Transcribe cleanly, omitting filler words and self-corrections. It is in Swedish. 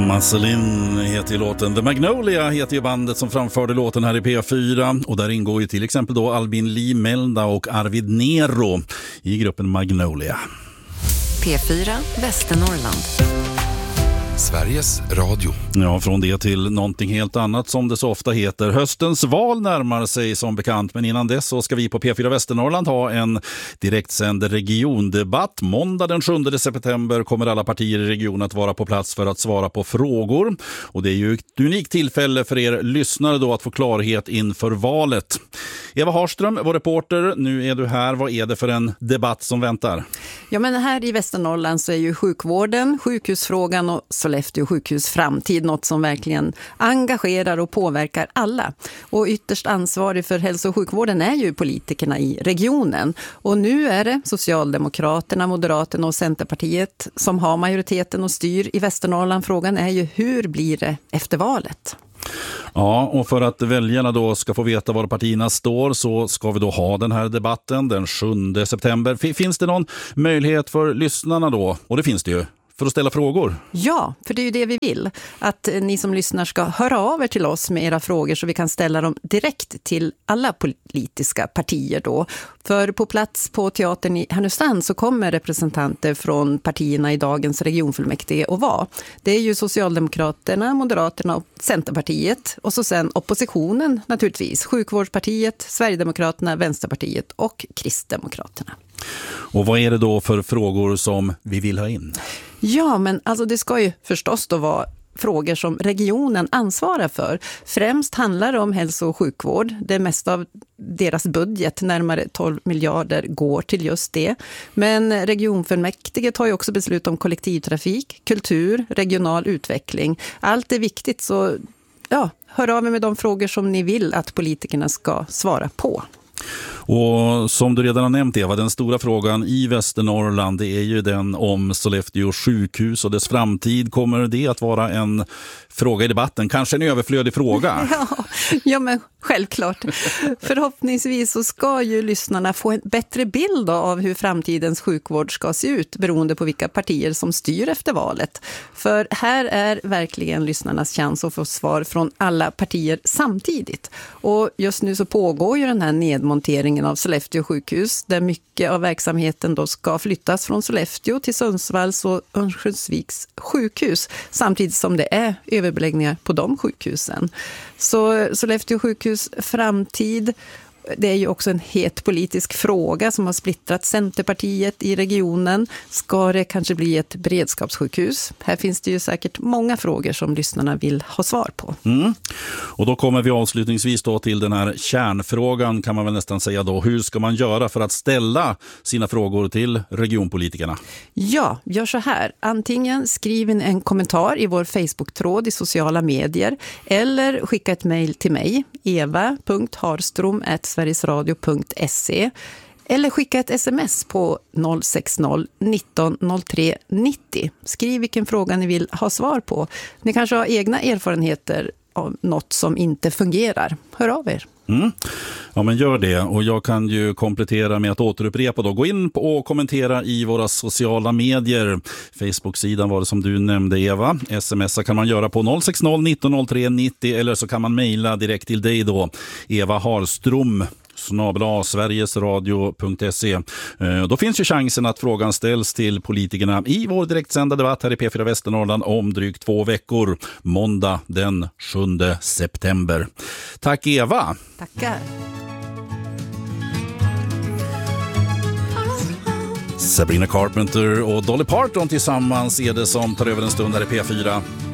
Marceline heter ju låten. The Magnolia heter ju bandet som framförde låten här i P4. Och där ingår ju till exempel då Albin Lee Melda och Arvid Nero i gruppen Magnolia. P4 Västernorrland. Sveriges Radio. Ja, från det till någonting helt annat som det så ofta heter. Höstens val närmar sig som bekant, men innan dess så ska vi på P4 Västernorrland ha en direktsänd regiondebatt. Måndag den 7 september kommer alla partier i regionen att vara på plats för att svara på frågor. Och det är ju ett unikt tillfälle för er lyssnare då att få klarhet inför valet. Eva Harström, vår reporter, nu är du här. Vad är det för en debatt som väntar? Ja, men här i Västernorrland så är ju sjukvården, sjukhusfrågan och Sollefteå sjukhus framtid något som verkligen engagerar och påverkar alla. Och ytterst ansvarig för hälso- och sjukvården är ju politikerna i regionen. Och nu är det Socialdemokraterna, Moderaterna och Centerpartiet som har majoriteten och styr i Västernorrland. Frågan är ju hur blir det efter valet? Ja, och för att väljarna då ska få veta var partierna står så ska vi då ha den här debatten den 7 september. Finns det någon möjlighet för lyssnarna då? Och det finns det ju. För att ställa frågor? Ja, för det är ju det vi vill. Att ni som lyssnar ska höra av er till oss med era frågor så vi kan ställa dem direkt till alla politiska partier då. För på plats på teatern i Härnösand så kommer representanter från partierna i dagens regionfullmäktige och vara. Det är ju Socialdemokraterna, Moderaterna och Centerpartiet. Och så sen oppositionen naturligtvis. Sjukvårdspartiet, Sverigedemokraterna, Vänsterpartiet och Kristdemokraterna. Och vad är det då för frågor som vi vill ha in? Ja, men alltså det ska ju förstås då vara frågor som regionen ansvarar för. Främst handlar det om hälso- och sjukvård. Det mesta av deras budget, närmare 12 miljarder, går till just det. Men regionfullmäktige tar ju också beslut om kollektivtrafik, kultur, regional utveckling. Allt är viktigt, så ja, hör av er med de frågor som ni vill att politikerna ska svara på. Och som du redan har nämnt, Eva, den stora frågan i Västernorrland, det är ju den om Sollefteå sjukhus och dess framtid. Kommer det att vara en fråga i debatten? Kanske en överflödig fråga? Ja, men självklart. Förhoppningsvis så ska ju lyssnarna få en bättre bild av hur framtidens sjukvård ska se ut beroende på vilka partier som styr efter valet. För här är verkligen lyssnarnas chans att få svar från alla partier samtidigt. Och just nu så pågår ju den här nedmonteringen av Sollefteå sjukhus där mycket av verksamheten då ska flyttas från Sollefteå till Sundsvalls och Örnsköldsviks sjukhus samtidigt som det är överbeläggningar på de sjukhusen. Så Sollefteå sjukhus framtid, det är ju också en het politisk fråga som har splittrat Centerpartiet i regionen. Ska det kanske bli ett beredskapssjukhus? Här finns det ju säkert många frågor som lyssnarna vill ha svar på. Och då kommer vi avslutningsvis då till den här kärnfrågan, kan man väl nästan säga då. Hur ska man göra för att ställa sina frågor till regionpolitikerna? Ja, gör så här. Antingen skriv in en kommentar i vår Facebook-tråd i sociala medier eller skicka ett mejl till mig, eva.harstrom@sverigesradio.se, eller skicka ett sms på 060 19 03 90. Skriv vilken fråga ni vill ha svar på. Ni kanske har egna erfarenheter av något som inte fungerar. Hör av er. Ja, men gör det. Och jag kan ju komplettera med att återupprepa då. Gå in och kommentera i våra sociala medier. Facebook-sidan var det som du nämnde, Eva. Smsa kan man göra på 060 19 03 90 eller så kan man mejla direkt till dig då. Eva Harström @sverigesradio.se. Då finns ju chansen att frågan ställs till politikerna i vår direktsända debatt här i P4 Västernorrland om drygt 2 veckor, måndag den 7 september. Tack Eva! Tackar! Sabrina Carpenter och Dolly Parton tillsammans är det som tar över en stund här i P4.